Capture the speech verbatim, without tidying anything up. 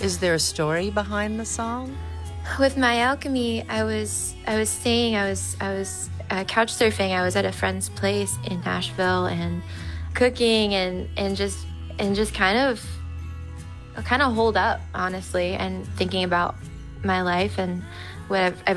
Is there a story behind the song? With My Alchemy, I was I was staying, I was I was uh, couch surfing. I was at a friend's place in Nashville and cooking and and just and just kind of kind of holed up, honestly, and thinking about my life and what I've ever